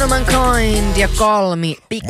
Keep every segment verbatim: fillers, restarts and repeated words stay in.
Humankind ja Kolmi Big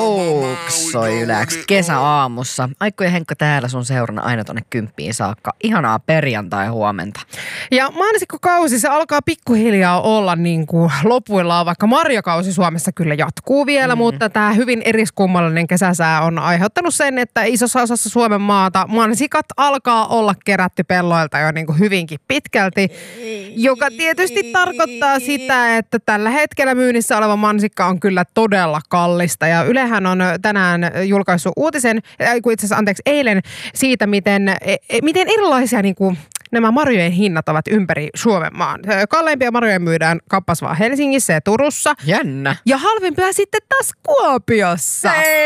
Dogs soi Yleäks kesäaamussa. Aikko ja Henkka täällä sun seurana aina tonne kymppiin saakka. Ihanaa perjantai huomenta. Ja mansikkokausi se alkaa pikkuhiljaa olla niin kuin lopuillaan, vaikka marjakausi Suomessa kyllä jatkuu vielä, mm. mutta tämä hyvin eriskummallinen kesäsää on aiheuttanut sen, että isossa osassa Suomen maata mansikat alkaa olla kerätty pelloilta jo niin kuin hyvinkin pitkälti, joka tietysti tarkoittaa sitä, että tällä hetkellä myynnissä oleva mansikka on kyllä todella kallista. Ja Ylehän on tänään julkaissut uutisen, itse asiassa anteeksi eilen, siitä, miten, miten erilaisia niin kuin nämä marjojen hinnat ovat ympäri Suomen maan. Kalleimpia marjoja myydään kappas vaan Helsingissä ja Turussa. Jännä. Ja halvimpia sitten taas Kuopiossa.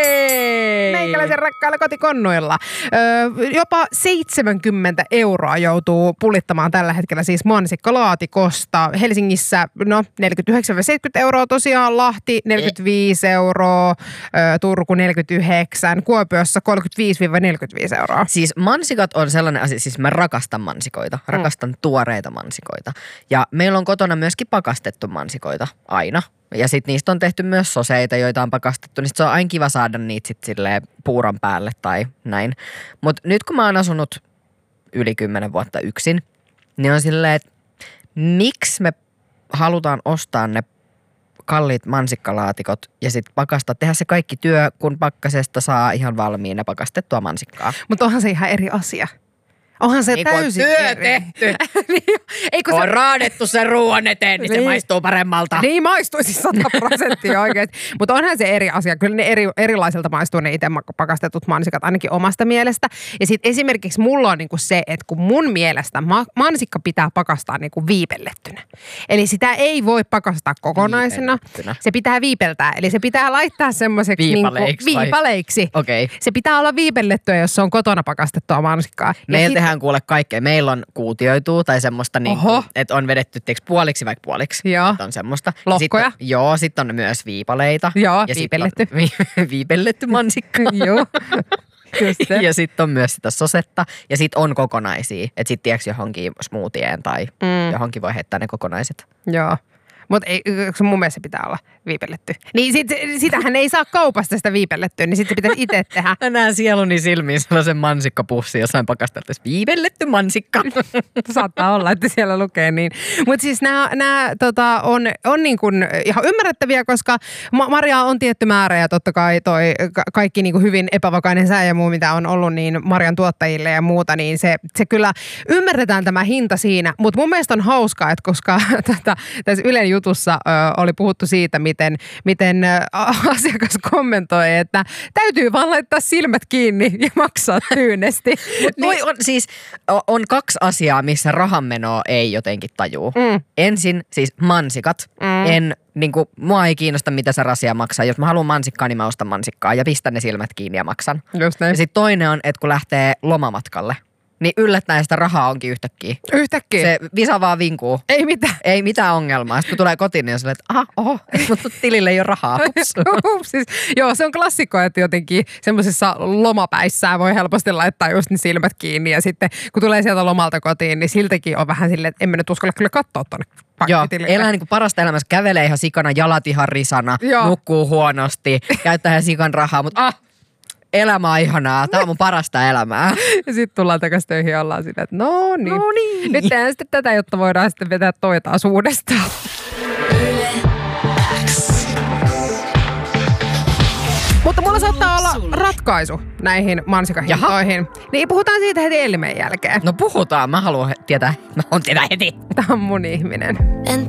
Hei! Meikäläisen rakkailla kotikonnuilla. Öö, jopa seitsemänkymmentä euroa joutuu pulittamaan tällä hetkellä siis mansikkalaatikosta. Helsingissä no neljäkymmentäyhdeksän seitsemänkymmentä euroa tosiaan, Lahti neljäkymmentäviisi euroa, öö, Turku neljäkymmentäyhdeksän, Kuopiossa kolmekymmentäviisi neljäkymmentäviisi euroa. Siis mansikat on sellainen asia, siis mä rakastan mansikoita. Rakastan mm. tuoreita mansikoita. Ja meillä on kotona myöskin pakastettu mansikoita aina. Ja sit niistä on tehty myös soseita, joita on pakastettu. Niin sit se on aina kiva saada niitä sit silleen puuron päälle tai näin. Mut nyt kun mä oon asunut yli kymmenen vuotta yksin, niin on silleen, että miksi me halutaan ostaa ne kalliit mansikkalaatikot ja sitten pakastaa, tehdä se kaikki työ, kun pakkasesta saa ihan valmiina pakastettua mansikkaa. Mutta onhan se ihan eri asia. Onhan se niin täysin työ eri. tehty. Eikö on se raadettu sen ruoan eteen, niin, niin se maistuu paremmalta. Niin maistuisi sata prosenttia oikeasti. Mutta onhan se eri asia. Kyllä ne eri, erilaiselta maistuu ne itse pakastetut mansikat ainakin omasta mielestä. Ja sitten esimerkiksi mulla on niinku se, että kun mun mielestä ma- mansikka pitää pakastaa niinku viipellettynä. Eli sitä ei voi pakastaa kokonaisena. Se pitää viipeltää. Eli se pitää laittaa semmoiseksi viipaleiksi. Niinku, viipaleiksi. Okay. Se pitää olla viipellettyä, jos se on kotona pakastettua mansikkaa. Meillä tehdään kuule kaikkea. Meillä on kuutioitua tai semmoista, niin kuin, että on vedetty teeksi puoliksi vaikka puoliksi. Joo. On semmoista. Lohkoja. Sit, joo, sitten on myös viipaleita. Joo, ja viipelletty. Vi, viipelletty mansikka. Joo. Ja sitten on myös sitä sosetta. Ja sitten on kokonaisia. Että sitten tiedätkö johonkin smoothieen tai mm. johonkin voi heittää ne kokonaiset. Joo. Mutta mun mielestä se pitää olla viipelletty. Niin sit, sitähän ei saa kaupasta sitä viipellettyä, niin sitten se pitäisi itse tehdä. Mä näen sieluni silmiin sellaisen mansikkapussin jossain pakasteltaisiin viipelletty mansikka. Saattaa olla, että siellä lukee niin. Mutta siis nämä tota, on, on niin kuin ihan ymmärrettäviä, koska marjaa on tietty määrä ja totta kai toi kaikki niin kuin hyvin epävakainen sää ja muu, mitä on ollut niin marjan tuottajille ja muuta, niin se, se kyllä ymmärretään tämä hinta siinä. Mutta mun mielestä on hauskaa, että koska tätä, tässä Ylen jutussa ö, oli puhuttu siitä, miten, miten ö, asiakas kommentoi, että täytyy vaan laittaa silmät kiinni ja maksaa tyynesti. Niin. On, siis, on kaksi asiaa, missä rahanmenoa ei jotenkin tajuu. Mm. Ensin siis mansikat. Mm. En, niin kuin, mua ei kiinnosta, mitä se rasia maksaa. Jos mä haluan mansikkaa, niin mä ostan mansikkaa ja pistän ne silmät kiinni ja maksan. Just näin. Ja sitten toinen on, että kun lähtee lomamatkalle, niin yllättäen sitä rahaa onkin yhtäkkiä. Yhtäkkiä? Se visa vaan vinkuu. Ei mitään. Ei mitään ongelmaa. Sitten kun tulee kotiin, niin on silleen, että aha, oho, mutta tilille ei ole rahaa. Siis, joo, se on klassikko, että jotenkin semmoisessa lomapäissään voi helposti laittaa just ne silmät kiinni. Ja sitten kun tulee sieltä lomalta kotiin, niin siltäkin on vähän silleen, että emme nyt uskalla kyllä katsoa tuonne. Joo, elää niin kuin parasta elämässä. Kävelee ihan sikana, jalat ihan risana, joo. Nukkuu huonosti, käyttää ihan sikan rahaa, mutta ah, elämä on ihanaa. Tämä on mun parasta elämää. Ja sitten tullaan takaisin töihin ja ollaan silleen, että no niin. No niin. Nyt tehdään sitten tätä, jotta voidaan sitten vetää toi taas uudestaan. Mutta mulla saattaa olla ratkaisu näihin mansikahintoihin. Niin puhutaan siitä heti Ellimen jälkeen. No puhutaan. Mä haluan tietää. Mä haluan tietää heti. Tämä on mun ihminen.